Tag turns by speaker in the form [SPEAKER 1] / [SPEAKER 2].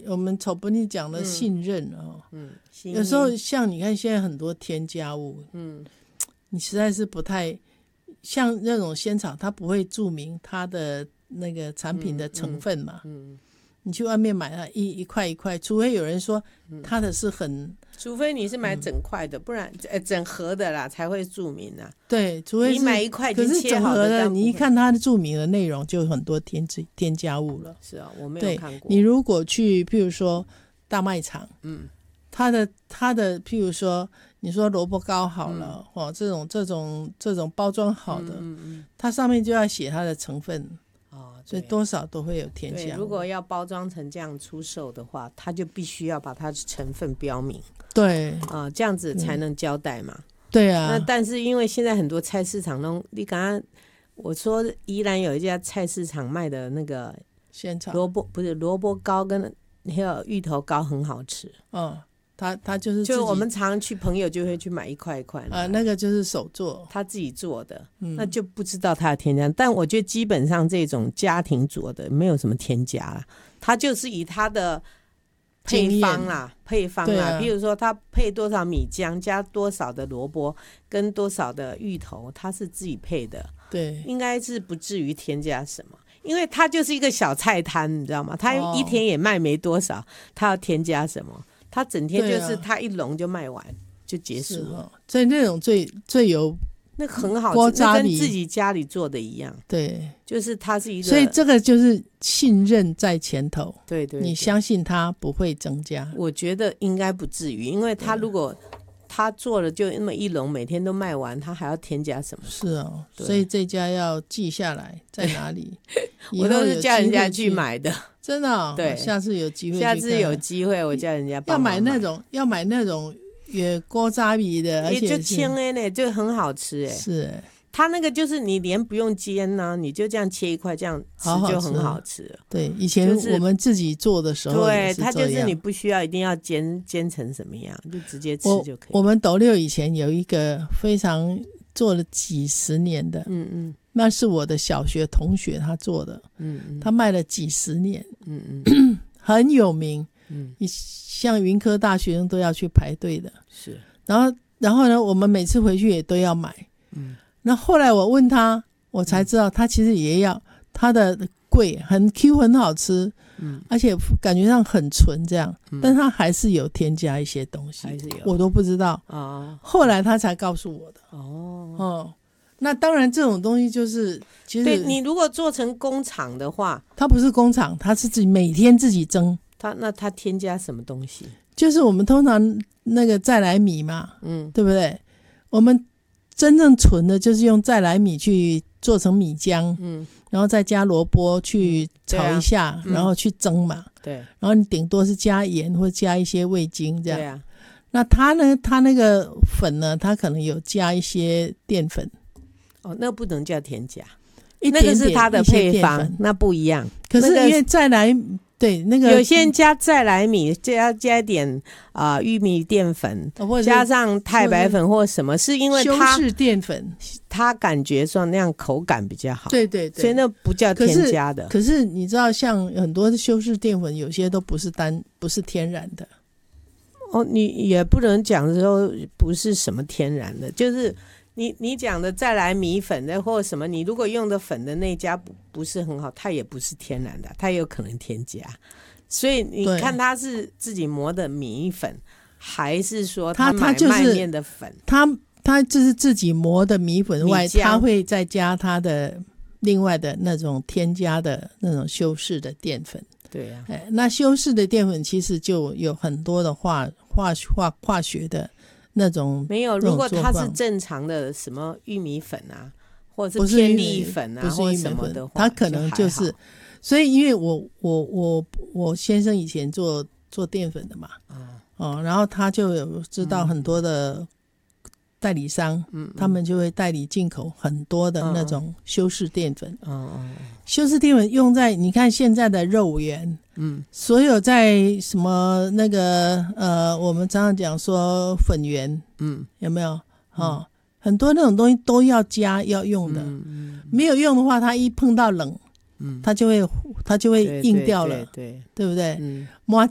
[SPEAKER 1] 我们丑不你讲的信任有时候像你看现在很多添加物，你实在是不太像那种仙草，它不会注明它的那个产品的成分嘛，你去外面买它一块一块，除非有人说它的是很，
[SPEAKER 2] 除非你是买整块的，不然整盒的啦才会注明啊。
[SPEAKER 1] 对，除非是
[SPEAKER 2] 你买一块已经
[SPEAKER 1] 可是
[SPEAKER 2] 切好
[SPEAKER 1] 整盒的，
[SPEAKER 2] 的，
[SPEAKER 1] 你一看它的注明的内容就有很多添加物了。
[SPEAKER 2] 是啊，我没有
[SPEAKER 1] 对，
[SPEAKER 2] 看过。
[SPEAKER 1] 你如果去譬如说大卖场，它的譬如说你说萝卜糕好了，这种包装好的，它上面就要写它的成分。所以多少都会有添加物。
[SPEAKER 2] 如果要包装成这样出售的话，它就必须要把它的成分标明。
[SPEAKER 1] 对
[SPEAKER 2] 这样子才能交代嘛。
[SPEAKER 1] 对啊。
[SPEAKER 2] 那但是因为现在很多菜市场都，你刚刚我说宜兰有一家菜市场卖的那个
[SPEAKER 1] 仙草
[SPEAKER 2] 萝卜糕跟还有芋头糕很好吃。
[SPEAKER 1] 他就是
[SPEAKER 2] 就我们常去朋友就会去买一块一块
[SPEAKER 1] 那个就是手做，
[SPEAKER 2] 他自己做的，那就不知道他的添加。但我觉得基本上这种家庭做的没有什么添加啦，他就是以他的配方啦，比如说他配多少米浆，加多少的萝卜跟多少的芋头，他是自己配的，
[SPEAKER 1] 对，
[SPEAKER 2] 应该是不至于添加什么。因为他就是一个小菜摊，你知道吗？他一天也卖没多少，他要添加什么？他整天就是他一笼就卖完就结束了，
[SPEAKER 1] 所以那种最有
[SPEAKER 2] 那个很好吃，那跟自己家里做的一样。对，就是它是一个，
[SPEAKER 1] 所以这个就是信任在前头。
[SPEAKER 2] 对，
[SPEAKER 1] 你相信它不会增加，
[SPEAKER 2] 我觉得应该不至于，因为他如果他做了就那么一笼，每天都卖完，他还要添加什么？
[SPEAKER 1] 是哦，所以这家要记下来在哪里。
[SPEAKER 2] 我都是叫人家去买的。
[SPEAKER 1] 真的
[SPEAKER 2] 对，
[SPEAKER 1] 下次有机会
[SPEAKER 2] 我叫人家帮忙
[SPEAKER 1] 要买那种也锅渣米的，而且
[SPEAKER 2] 就轻呢，就很好吃
[SPEAKER 1] 是
[SPEAKER 2] 它那个就是你连不用煎啊，你就这样切一块这样吃就很好吃了。
[SPEAKER 1] 对，以前我们自己做的时候
[SPEAKER 2] 对，它就是你不需要一定要煎成什么样，就直接吃就可以。
[SPEAKER 1] 我们斗六以前有一个非常做了几十年的，那是我的小学同学他做的，他卖了几十年，很有名，像云科大学生都要去排队的，
[SPEAKER 2] 是。
[SPEAKER 1] 然后呢，我们每次回去也都要买，那后来我问他，我才知道他其实也要，他的贵很 Q 很好吃，而且感觉上很纯这样，但他还是有添加一些东西，我都不知道，后来他才告诉我的。那当然这种东西就是其实
[SPEAKER 2] 对，你如果做成工厂的话，
[SPEAKER 1] 它不是工厂，它是每天自己蒸，
[SPEAKER 2] 那它添加什么东西？
[SPEAKER 1] 就是我们通常那个再来米嘛，对不对？我们真正纯的就是用再来米去做成米浆，然后再加萝卜去炒一下，然后去蒸嘛，
[SPEAKER 2] 对，
[SPEAKER 1] 然后你顶多是加盐或加一些味精这样。
[SPEAKER 2] 对啊。
[SPEAKER 1] 那它呢，它那个粉呢，它可能有加一些淀粉。
[SPEAKER 2] 那不能叫添加，
[SPEAKER 1] 那
[SPEAKER 2] 个是它的配方，那不一样。
[SPEAKER 1] 可是因为再来，对那个
[SPEAKER 2] 有些人加再来米，加一点玉米淀粉，加上太白粉或什么，是因为它
[SPEAKER 1] 修饰淀粉，
[SPEAKER 2] 它感觉上那样口感比较好。
[SPEAKER 1] 对，
[SPEAKER 2] 所以那不叫添加的。
[SPEAKER 1] 可是你知道，像很多的修饰淀粉，有些都不是天然的。
[SPEAKER 2] 你也不能讲说不是什么天然的，就是你讲的再来米粉的或什么，你如果用的粉的那家不是很好，它也不是天然的，它有可能添加。所以你看它是自己磨的米粉，还是说他买麦面的粉？
[SPEAKER 1] 他就是自己磨的米粉外，他会再加他的另外的那种添加的那种修饰的淀粉。
[SPEAKER 2] 对啊，
[SPEAKER 1] 那修饰的淀粉其实就有很多的化学的那种。
[SPEAKER 2] 没有，如果它是正常的什么玉米粉啊，或者是偏粒粉啊，或什么的话，
[SPEAKER 1] 它可能就是。所以因为我先生以前做淀粉的嘛，然后他就有知道很多的代理商，他们就会代理进口很多的那种修饰淀粉。修饰淀粉用在你看现在的肉圆，所有在什么那个我们常常讲说粉圆，有没有？很多那种东西都要用的，没有用的话，它一碰到冷，它就会硬掉了，对不对？麻